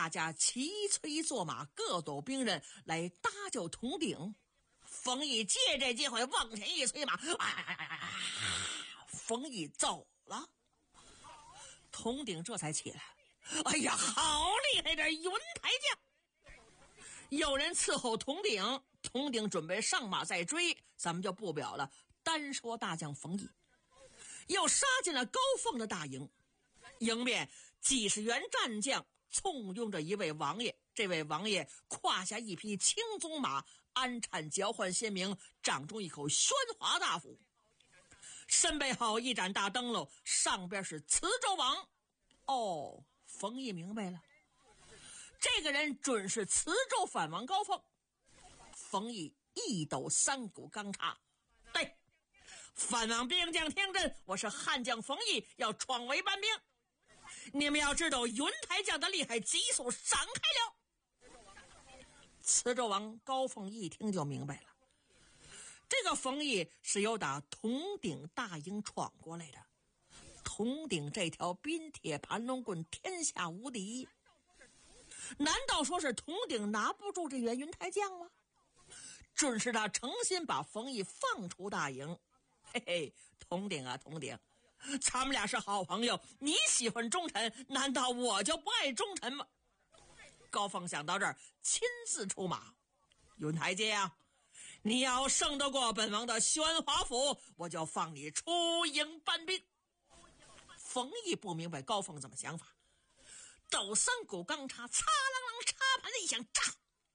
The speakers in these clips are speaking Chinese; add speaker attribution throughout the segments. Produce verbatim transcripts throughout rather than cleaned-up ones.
Speaker 1: 大家齐催坐马，各斗兵刃来搭救铜鼎。冯异借这机会往前一催马，啊，冯异走了。铜鼎这才起来，哎呀，好厉害的云台将！有人伺候铜鼎，铜鼎准备上马再追，咱们就不表了。单说大将冯异又杀进了高凤的大营，迎面几十员战将簇拥着一位王爷，这位王爷胯下一匹青鬃马，鞍颤交换鲜明，掌中一口宣华大斧，身背后一盏大灯笼，上边是磁州王。哦，冯异明白了，这个人准是磁州反王高凤。冯异一抖三股钢叉，对，反王兵将听真，我是悍将冯异，要闯围班兵。你们要知道云台将的厉害，急速闪开了。磁州王高凤一听就明白了，这个冯异是由打铜鼎大营闯过来的。铜鼎这条冰铁盘龙棍天下无敌，难道说是铜鼎拿不住这员云台将吗？准是他诚心把冯异放出大营。嘿嘿，铜鼎啊铜鼎，咱们俩是好朋友，你喜欢忠臣，难道我就不爱忠臣吗？高凤想到这儿，亲自出马。云台将，你要胜得过本王的宣华府，我就放你出营搬兵。冯异不明白高凤怎么想法，抖三股钢叉，擦啷啷，插盘的一响，炸！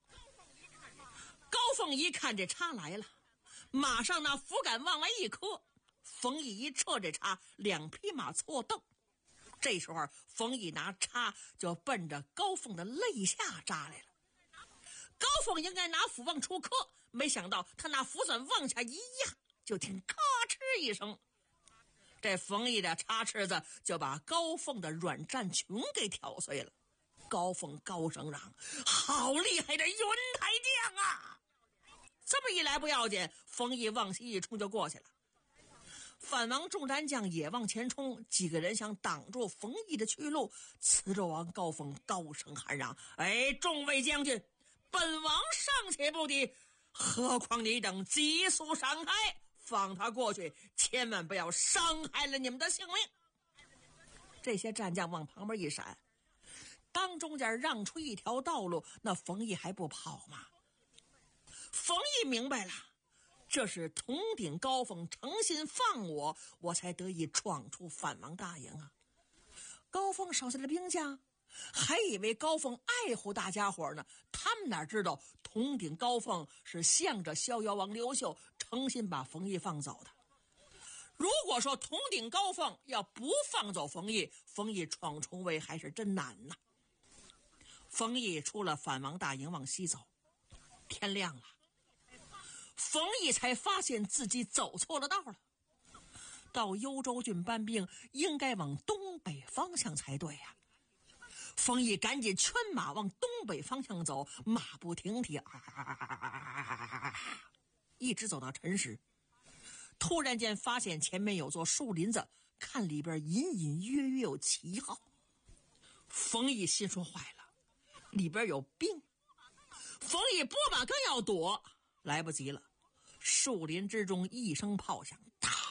Speaker 1: 高凤一看这叉来了，马上那斧杆往外一磕，冯异一撤这叉，两匹马错蹬。这时候冯异拿叉就奔着高凤的肋下扎来了。高凤应该拿斧往出磕，没想到他拿斧子往下一压，就听咔哧一声，这冯异的叉翅子就把高凤的软战裙给挑碎了。高凤高声嚷：好厉害的云台将啊！这么一来不要紧，冯异往西一冲就过去了。反王众战将也往前冲，几个人想挡住冯异的去路。磁州王高凤高声喊嚷：哎，众位将军，本王尚且不敌，何况你等急速闪开，放他过去，千万不要伤害了你们的性命。这些战将往旁边一闪，当中间让出一条道路，那冯异还不跑吗？冯异明白了，这是铜鼎高凤诚心放我，我才得以闯出反王大营啊。高凤手下的兵将还以为高凤爱护大家伙呢，他们哪知道铜鼎高凤是向着逍遥王刘秀诚心把冯异放走的。如果说铜鼎高凤要不放走冯异，冯异闯重围还是真难呐。冯异出了反王大营往西走，天亮了，冯异才发现自己走错了道了。到幽州郡搬兵应该往东北方向才对呀、啊。冯异赶紧圈马往东北方向走，马不停蹄，啊，一直走到辰时，突然间发现前面有座树林子，看里边隐隐约约有旗号。冯异心说坏了，里边有兵。冯异拨马刚要躲，来不及了，树林之中一声炮响，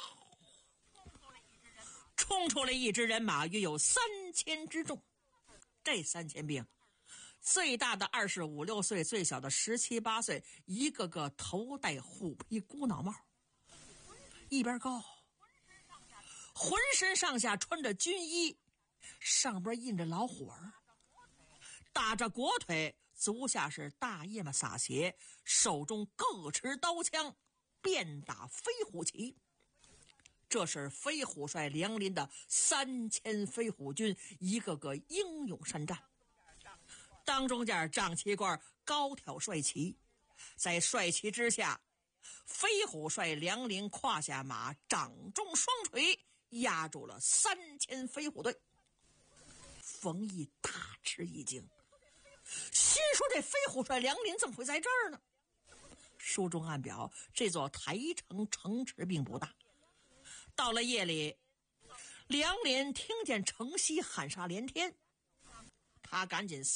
Speaker 1: 冲出来一支人马，约有三千之众。这三千兵，最大的二十五六岁，最小的十七八岁，一个个头戴虎皮孤脑帽，一边高，浑身上下穿着军衣，上边印着老虎儿，打着裹腿，足下是大叶子撒鞋，手中各持刀枪，便打飞虎旗。这是飞虎帅梁林的三千飞虎军，一个个英勇善战。当中间掌旗官高挑帅旗，在帅旗之下，飞虎帅梁林胯下马，掌中双锤，压住了三千飞虎队。冯异大吃一惊，心说这飞虎帅梁林怎么会在这儿呢？书中暗表，这座台城城池并不大。到了夜里，梁林听见城西喊杀连天，他赶紧